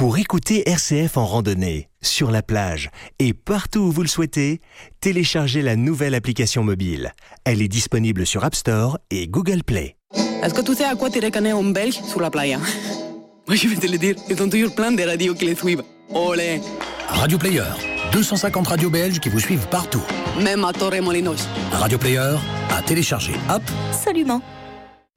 Pour écouter RCF en randonnée, sur la plage et partout où vous le souhaitez, téléchargez la nouvelle application mobile. Elle est disponible sur App Store et Google Play. Est-ce que tu sais à quoi tirer un belge sur la playa? Moi, je vais te le dire, ils ont toujours plein de radios qui les suivent. Olé! Radio Player, 250 radios belges qui vous suivent partout. Même à Torremolinos. Radio Player, à télécharger app. Absolument.